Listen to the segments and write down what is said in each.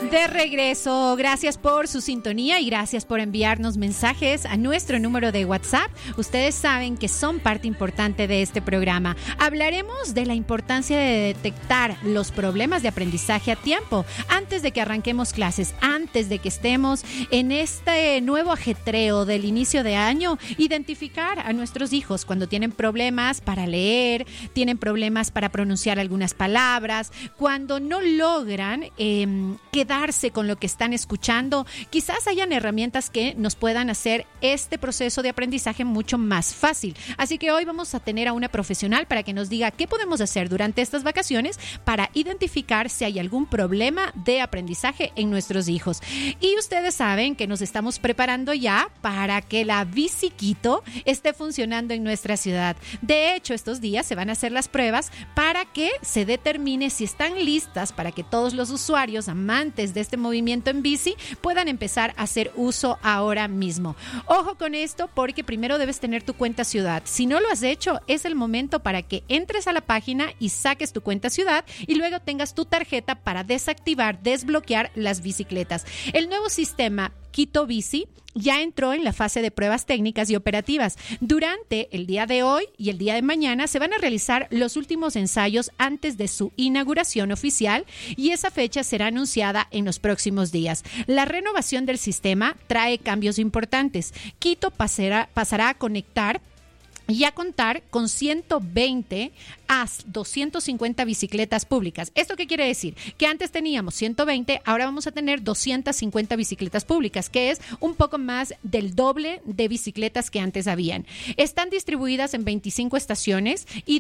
De regreso, gracias por su sintonía y gracias por enviarnos mensajes a nuestro número de WhatsApp. Ustedes saben que son parte importante de este programa. Hablaremos de la importancia de detectar los problemas de aprendizaje a tiempo, antes de que arranquemos clases, antes de que estemos en este nuevo ajetreo del inicio de año. Identificar a nuestros hijos cuando tienen problemas para leer, tienen problemas para pronunciar algunas palabras, cuando no logran quedarse con lo que están escuchando. Quizás hayan herramientas que nos puedan hacer este proceso de aprendizaje mucho más fácil. Así que hoy vamos a tener a una profesional para que nos diga qué podemos hacer durante estas vacaciones para identificar si hay algún problema de aprendizaje en nuestros hijos. Y ustedes saben que nos estamos preparando ya para que la Biciquito esté funcionando en nuestra ciudad. De hecho, estos días se van a hacer las pruebas para que se determine si están listas para que todos los usuarios amantes de este movimiento en bici puedan empezar a hacer uso ahora mismo. Ojo con esto, porque primero debes tener tu cuenta ciudad. Si no lo has hecho, es el momento para que entres a la página y saques tu cuenta ciudad y luego tengas tu tarjeta para desactivar, desbloquear las bicicletas. El nuevo sistema Quito Bici ya entró en la fase de pruebas técnicas y operativas. Durante el día de hoy y el día de mañana se van a realizar los últimos ensayos antes de su inauguración oficial y esa fecha será anunciada en los próximos días. La renovación del sistema trae cambios importantes. Quito pasará a conectar y a contar con 120 a 250 bicicletas públicas. ¿Esto qué quiere decir? Que antes teníamos 120, ahora vamos a tener 250 bicicletas públicas, que es un poco más del doble de bicicletas que antes habían. Están distribuidas en 25 estaciones y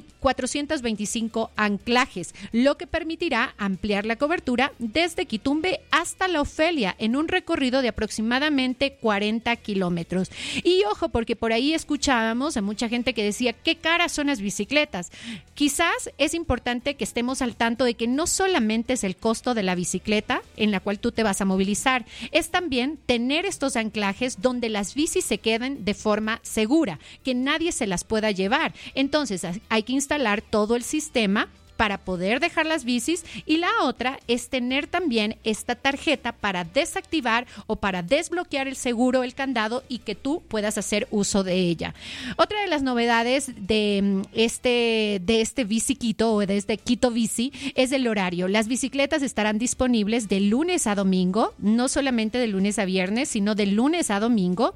425 anclajes, lo que permitirá ampliar la cobertura desde Quitumbe hasta La Ofelia en un recorrido de aproximadamente 40 kilómetros. Y ojo, porque por ahí escuchábamos a mucha gente que decía, qué caras son las bicicletas. Quizás es importante que estemos al tanto de que no solamente es el costo de la bicicleta en la cual tú te vas a movilizar, es también tener estos anclajes donde las bicis se queden de forma segura, que nadie se las pueda llevar. Entonces hay que instalar todo el sistema para poder dejar las bicis, y la otra es tener también esta tarjeta para desactivar o para desbloquear el seguro, el candado, y que tú puedas hacer uso de ella. Otra de las novedades de este Biciquito o de este Quito Bici es el horario. Las bicicletas estarán disponibles de lunes a domingo, no solamente de lunes a viernes, sino de lunes a domingo,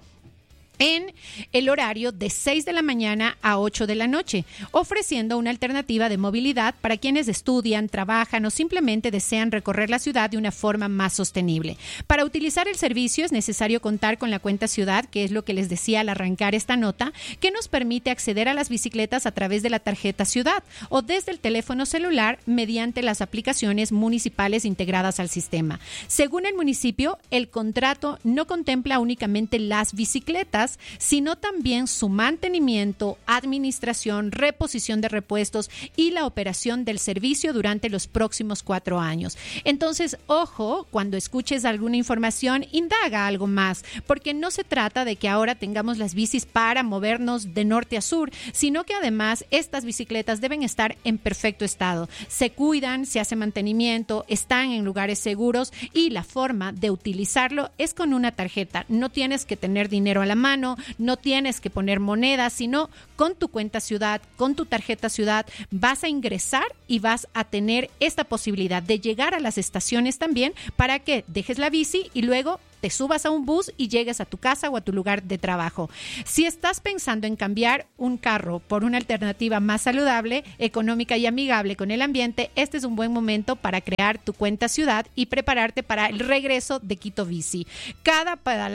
en el horario de 6 de la mañana a 8 de la noche, ofreciendo una alternativa de movilidad para quienes estudian, trabajan o simplemente desean recorrer la ciudad de una forma más sostenible. Para utilizar el servicio es necesario contar con la cuenta ciudad, que es lo que les decía al arrancar esta nota, que nos permite acceder a las bicicletas a través de la tarjeta ciudad o desde el teléfono celular mediante las aplicaciones municipales integradas al sistema. Según el municipio, el contrato no contempla únicamente las bicicletas, sino también su mantenimiento, administración, reposición de repuestos y la operación del servicio durante los próximos 4 años. Entonces, ojo, cuando escuches alguna información, indaga algo más, porque no se trata de que ahora tengamos las bicis para movernos de norte a sur, sino que además estas bicicletas deben estar en perfecto estado. Se cuidan, se hace mantenimiento, están en lugares seguros y la forma de utilizarlo es con una tarjeta. No tienes que tener dinero a la mano, no tienes que poner monedas, sino con tu cuenta ciudad, con tu tarjeta ciudad, vas a ingresar y vas a tener esta posibilidad de llegar a las estaciones también para que dejes la bici y luego te subas a un bus y llegues a tu casa o a tu lugar de trabajo. Si estás pensando en cambiar un carro por una alternativa más saludable, económica y amigable con el ambiente, este es un buen momento para crear tu cuenta ciudad y prepararte para el regreso de Quito Bici. Cada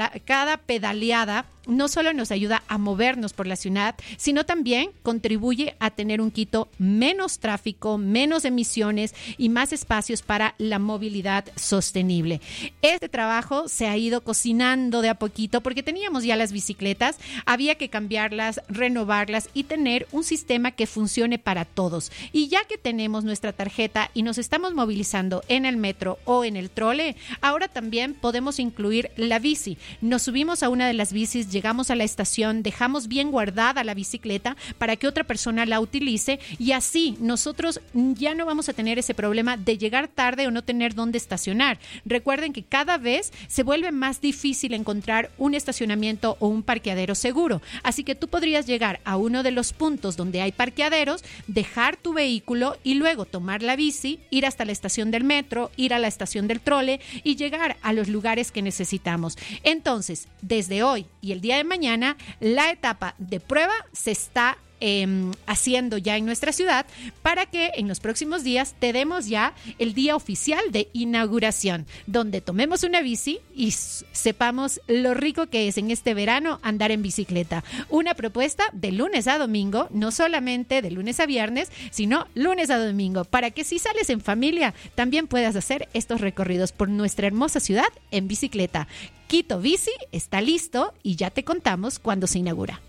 pedaleada no solo nos ayuda a movernos por la ciudad, sino también contribuye a tener un Quito menos tráfico, menos emisiones y más espacios para la movilidad sostenible. Este trabajo se ha ha ido cocinando de a poquito porque teníamos ya las bicicletas, había que cambiarlas, renovarlas y tener un sistema que funcione para todos. Y ya que tenemos nuestra tarjeta y nos estamos movilizando en el metro o en el trole, ahora también podemos incluir la bici. Nos subimos a una de las bicis, llegamos a la estación, dejamos bien guardada la bicicleta para que otra persona la utilice y así nosotros ya no vamos a tener ese problema de llegar tarde o no tener dónde estacionar. Recuerden que cada vez se vuelve más difícil encontrar un estacionamiento o un parqueadero seguro. Así que tú podrías llegar a uno de los puntos donde hay parqueaderos, dejar tu vehículo y luego tomar la bici, ir hasta la estación del metro, ir a la estación del trole y llegar a los lugares que necesitamos. Entonces, desde hoy y el día de mañana, la etapa de prueba se está haciendo ya en nuestra ciudad para que en los próximos días te demos ya el día oficial de inauguración, donde tomemos una bici y sepamos lo rico que es en este verano andar en bicicleta. Una propuesta de lunes a domingo, no solamente de lunes a viernes, sino lunes a domingo, para que si sales en familia también puedas hacer estos recorridos por nuestra hermosa ciudad en bicicleta. Quito Bici está listo y ya te contamos cuándo se inaugura.